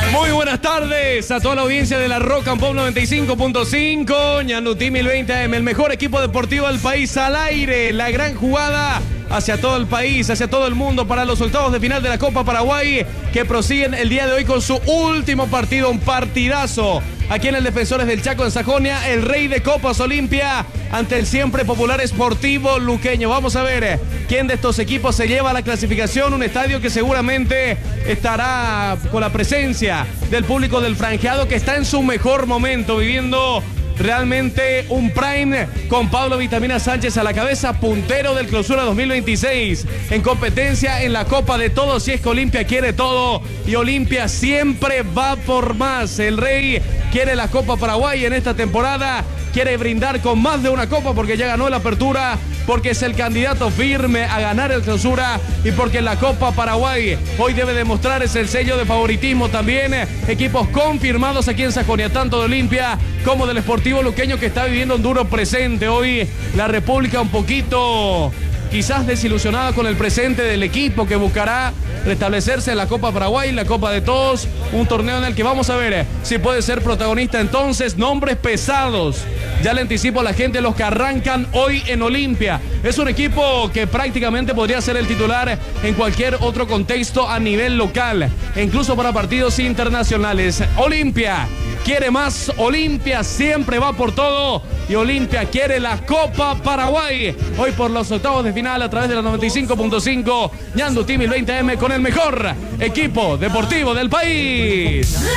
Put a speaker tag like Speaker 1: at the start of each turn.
Speaker 1: Muy buenas tardes a toda la audiencia de la Rock and Pop 95.5, Ñandutí 1020 AM, el mejor equipo deportivo del país al aire, la gran jugada hacia todo el país, hacia todo el mundo para los octavos de final de la Copa Paraguay que prosiguen el día de hoy con su último partido, un partidazo aquí en el Defensores del Chaco en Sajonia, el rey de Copas Olimpia ante el siempre popular Sportivo Luqueño. Vamos a ver quién de estos equipos se lleva la clasificación, un estadio que seguramente estará con la presencia del público del franjeado que está en su mejor momento, viviendo realmente un prime con Pablo Vitamina Sánchez a la cabeza, puntero del Clausura 2026 en competencia en la Copa de Todos. Si es que Olimpia quiere todo y Olimpia siempre va por más. El rey quiere la Copa Paraguay en esta temporada, quiere brindar con más de una copa porque ya ganó la apertura, porque es el candidato firme a ganar el Clausura y porque la Copa Paraguay hoy debe demostrar es el sello de favoritismo también. Equipos confirmados aquí en Sajonia, tanto de Olimpia como del Sportivo Luqueño, que está viviendo un duro presente. Hoy la República un poquito quizás desilusionada con el presente del equipo que buscará restablecerse en la Copa Paraguay, la Copa de Todos, un torneo en el que vamos a ver si puede ser protagonista. Entonces, nombres pesados, ya le anticipo a la gente los que arrancan hoy en Olimpia. Es un equipo que prácticamente podría ser el titular en cualquier otro contexto a nivel local, e incluso para partidos internacionales. Olimpia quiere más, Olimpia siempre va por todo y Olimpia quiere la Copa Paraguay. Hoy por los octavos de final a través de la 95.5 Ñandutí 1020 AM con el mejor equipo deportivo del país.